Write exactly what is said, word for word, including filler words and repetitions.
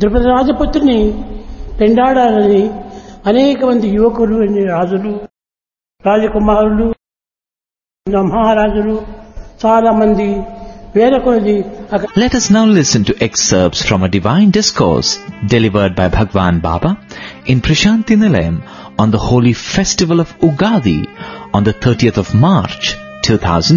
ద్రుపద రాజపుత్రిని పెండాడాలని అనేక మంది యువకులు రాజులు రాజకుమారులు మహారాజులు చాలా మంది వేల కొలది. Let us now listen to excerpts from a divine discourse delivered by Bhagwan Baba in Prashanti Nilayam on the holy festival of Ugadi on the thirtieth of March two thousand